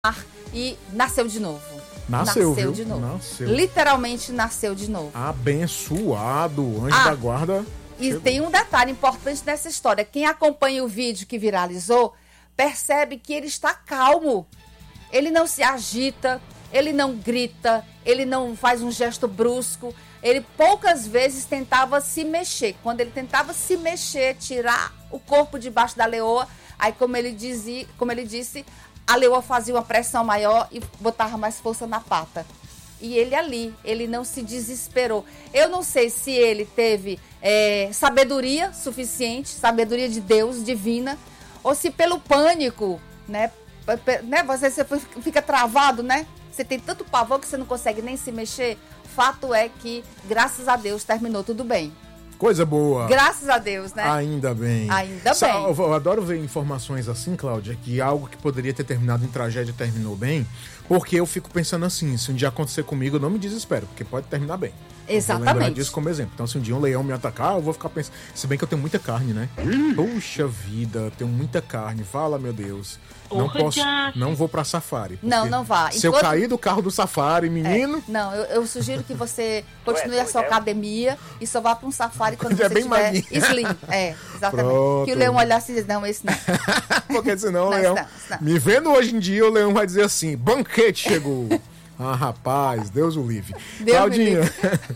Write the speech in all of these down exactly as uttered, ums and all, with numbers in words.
e nasceu de novo. Nasceu, nasceu viu? de novo. Nasceu. Literalmente nasceu de novo. Abençoado, anjo Ah, da guarda. E chegou. tem um detalhe importante nessa história. Quem acompanha o vídeo que viralizou, percebe que ele está calmo. Ele não se agita, ele não grita, ele não faz um gesto brusco. Ele poucas vezes tentava se mexer. Quando ele tentava se mexer, tirar o corpo debaixo da leoa, aí como ele dizia, como ele disse, a leoa fazia uma pressão maior e botava mais força na pata. E ele ali, ele não se desesperou. Eu não sei se ele teve é, sabedoria suficiente, sabedoria de Deus, divina, ou se pelo pânico, né? né você, você fica travado, né? Você tem tanto pavor que você não consegue nem se mexer. Fato é que, graças a Deus, terminou tudo bem. Coisa boa. Graças a Deus, né? Ainda bem. Ainda Sa- bem. Eu, eu adoro ver informações assim, Cláudia, que algo que poderia ter terminado em tragédia terminou bem, porque eu fico pensando assim, se um dia acontecer comigo, eu não me desespero, porque pode terminar bem. Exatamente. Eu vou lembrar disso como exemplo. Então, se um dia um leão me atacar, eu vou ficar pensando... Se bem que eu tenho muita carne, né? Puxa vida, tenho muita carne. Fala, meu Deus. Não Porra, posso... Jack. Não vou pra safari. Não, porque não vá. Se eu Enquanto- cair do carro do safari, menino... É, não, eu, eu sugiro que você continue a sua academia e só vá para um safari quando Já é você bem tiver magrinho. slim. É, exatamente. Pronto. Que o leão olhasse e diz, não, esse não. Porque senão o Não, leão... não, não. Me vendo hoje em dia, o leão vai dizer assim, banquete chegou. Ah, rapaz, Deus o livre. Deus Claudinha, me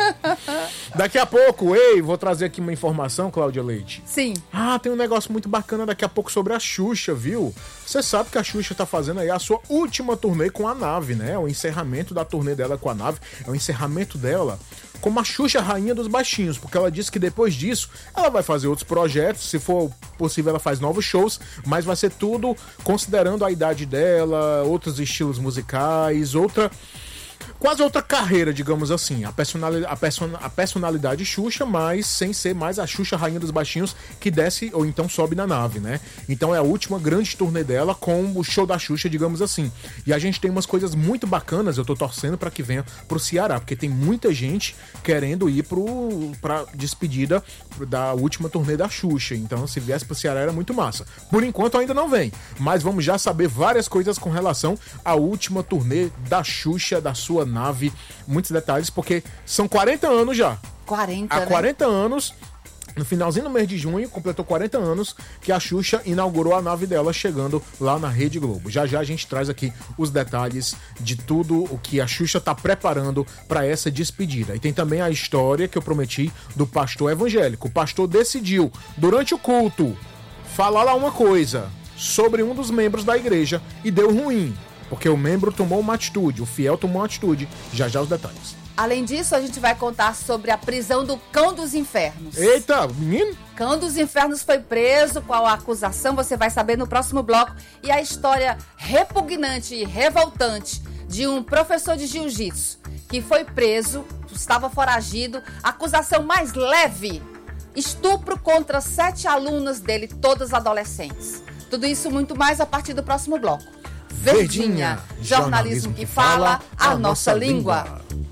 daqui a pouco, ei, vou trazer aqui uma informação, Cláudia Leite. Sim. Ah, tem um negócio muito bacana daqui a pouco sobre a Xuxa, viu? Você sabe que a Xuxa tá fazendo aí a sua última turnê com a nave, né? O encerramento da turnê dela com a nave, é o encerramento dela como a Xuxa Rainha dos Baixinhos, porque ela disse que depois disso ela vai fazer outros projetos, se for possível ela faz novos shows, mas vai ser tudo considerando a idade dela, outros estilos musicais, outra... Quase outra carreira, digamos assim. A personalidade, a, person, a personalidade Xuxa, mas sem ser mais a Xuxa Rainha dos Baixinhos que desce ou então sobe na nave, né? Então é a última grande turnê dela com o show da Xuxa, digamos assim. E a gente tem umas coisas muito bacanas, eu tô torcendo pra que venha pro Ceará, porque tem muita gente querendo ir pro, pra despedida da última turnê da Xuxa. Então se viesse pro Ceará era muito massa. Por enquanto ainda não vem, mas vamos já saber várias coisas com relação à última turnê da Xuxa, da sua nave, muitos detalhes, porque são quarenta anos já. quarenta, Há né? quarenta anos, no finalzinho do mês de junho, completou quarenta anos que a Xuxa inaugurou a nave dela chegando lá na Rede Globo. Já já a gente traz aqui os detalhes de tudo o que a Xuxa tá preparando para essa despedida. E tem também a história que eu prometi do pastor evangélico. O pastor decidiu, durante o culto, falar lá uma coisa sobre um dos membros da igreja e deu ruim. Porque o membro tomou uma atitude, o fiel tomou uma atitude. Já já os detalhes. Além disso, a gente vai contar sobre a prisão do Cão dos Infernos. Eita, menino! Cão dos Infernos foi preso, qual a acusação, você vai saber no próximo bloco. E a história repugnante e revoltante de um professor de jiu-jitsu que foi preso, estava foragido, acusação mais leve, estupro contra sete alunas dele, todas adolescentes. Tudo isso muito mais a partir do próximo bloco. Verdinha, jornalismo que fala a nossa língua.